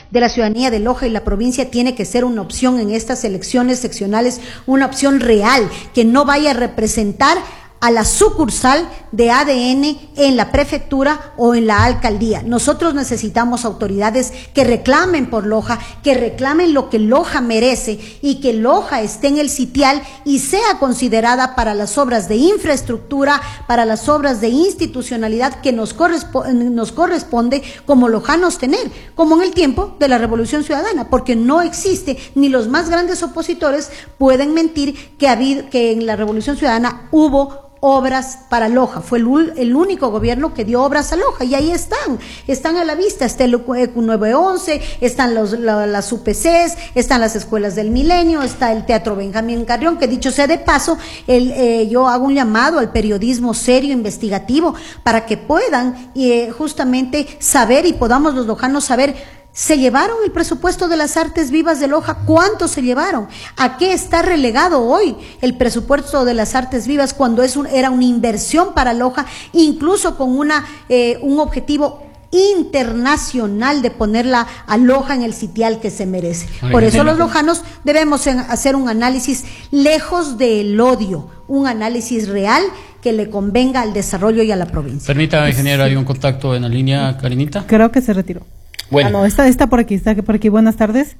de la ciudadanía de Loja y la provincia tiene que ser una opción en estas elecciones seccionales, una opción real, que no vaya a representar a la sucursal de ADN en la prefectura o en la alcaldía. Nosotros necesitamos autoridades que reclamen por Loja, que reclamen lo que Loja merece y que Loja esté en el sitial y sea considerada para las obras de infraestructura, para las obras de institucionalidad que nos corresponde como lojanos tener, como en el tiempo de la Revolución Ciudadana, porque no existe, ni los más grandes opositores pueden mentir que en la Revolución Ciudadana hubo obras para Loja. Fue el único gobierno que dio obras a Loja y ahí están a la vista. Está el ECU 911, están las UPCs, están las escuelas del Milenio, está el Teatro Benjamín Carrión, que dicho sea de paso, yo hago un llamado al periodismo serio, investigativo, para que puedan justamente saber y podamos los lojanos saber. ¿Se llevaron el presupuesto de las artes vivas de Loja? ¿Cuánto se llevaron? ¿A qué está relegado hoy el presupuesto de las artes vivas cuando era una inversión para Loja, incluso con un objetivo internacional de ponerla a Loja en el sitial que se merece? Por eso los lojanos debemos hacer un análisis lejos del odio, un análisis real que le convenga al desarrollo y a la provincia. Permítame, ingeniero, hay un contacto en la línea, Karinita. Creo que se retiró. Bueno. No, está por aquí, Buenas tardes.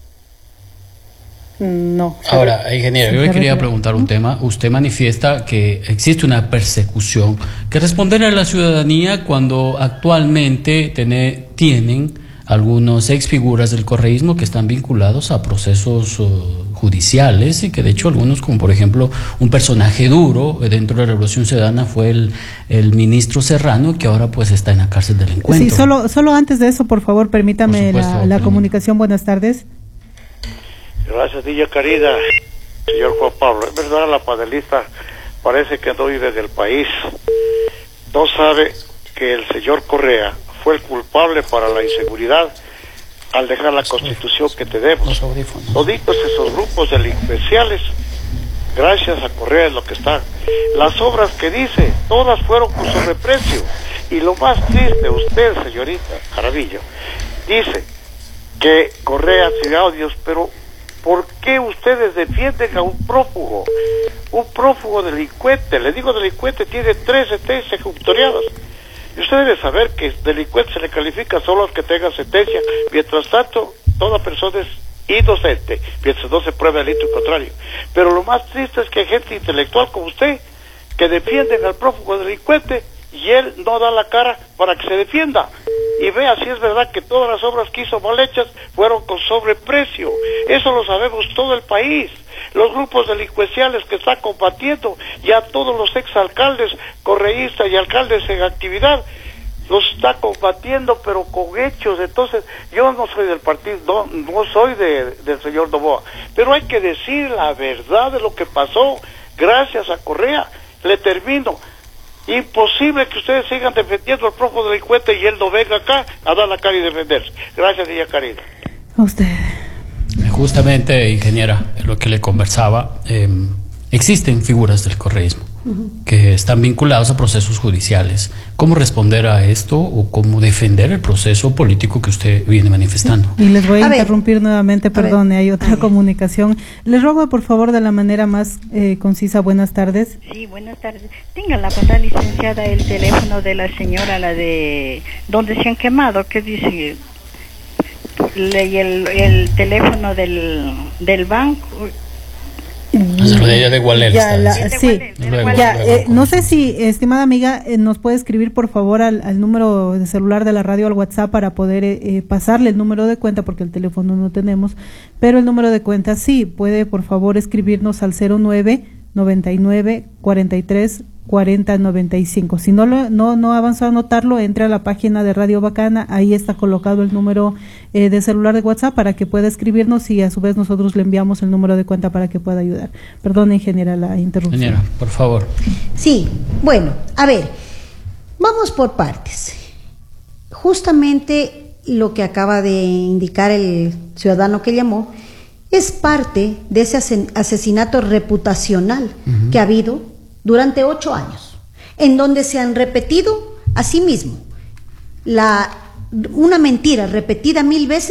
No. Ahora, ingeniero, yo le quería preguntar un tema. Usted manifiesta que existe una persecución. ¿Qué responder a la ciudadanía cuando actualmente tienen algunos exfiguras del correísmo que están vinculados a procesos judiciales y que de hecho algunos, como por ejemplo un personaje duro dentro de la Revolución Ciudadana fue el ministro Serrano, que ahora pues está en la cárcel del encuentro? Sí, solo antes de eso, por favor, permítame la comunicación. Buenas tardes. Gracias, Dilla querida. Señor Juan Pablo, es verdad, la panelista parece que no vive del país. No sabe que el señor Correa fue el culpable para la inseguridad al dejar la Constitución que tenemos. Toditos esos grupos delincuenciales, gracias a Correa es lo que están. Las obras que dice, todas fueron con sobreprecio. Y lo más triste, usted, señorita Jaramillo, dice que Correa tiene odios, pero ¿por qué ustedes defienden a un prófugo? Un prófugo delincuente, le digo delincuente, tiene 3 sentencias ejecutoriadas. Y usted debe saber que delincuente se le califica solo al que tenga sentencia. Mientras tanto, toda persona es inocente, mientras no se pruebe el hecho contrario. Pero lo más triste es que hay gente intelectual como usted que defienden al prófugo delincuente y él no da la cara para que se defienda. Y vea si es verdad que todas las obras que hizo mal hechas fueron con sobreprecio. Eso lo sabemos todo el país. Los grupos delincuenciales que está combatiendo, ya todos los exalcaldes, correístas y alcaldes en actividad, los está combatiendo, pero con hechos. Entonces, yo no soy del partido, no soy del señor Noboa, pero hay que decir la verdad de lo que pasó. Gracias a Correa, le termino. Imposible que ustedes sigan defendiendo al prófugo delincuente y él no venga acá a dar la cara y defenderse. Gracias, Dilla Karina. A usted. Justamente, ingeniera, lo que le conversaba, existen figuras del correísmo que están vinculados a procesos judiciales. ¿Cómo responder a esto o cómo defender el proceso político que usted viene manifestando? Y les voy a interrumpir nuevamente, perdone, hay otra comunicación. Les ruego, por favor, de la manera más concisa. Buenas tardes. Sí, buenas tardes. Tenga la pasada, licenciada, el teléfono de la señora, la de donde se han quemado, ¿qué dice? Y el teléfono del banco. De Gualel. No sé si, estimada amiga, nos puede escribir por favor al número de celular de la radio, al WhatsApp, para poder pasarle el número de cuenta, porque el teléfono no tenemos, pero el número de cuenta sí. Puede por favor escribirnos al 09 99 43 40 95. Si no avanzó a anotarlo, entre a la página de Radio Bacana, ahí está colocado el número de celular de WhatsApp para que pueda escribirnos, y a su vez nosotros le enviamos el número de cuenta para que pueda ayudar. Perdón, ingeniera, la interrupción. Ingeniera, por favor. Sí, bueno, a ver, vamos por partes. Justamente lo que acaba de indicar el ciudadano que llamó es parte de ese asesinato reputacional que ha habido durante 8 años, en donde se han repetido a sí mismo una mentira repetida 1000 veces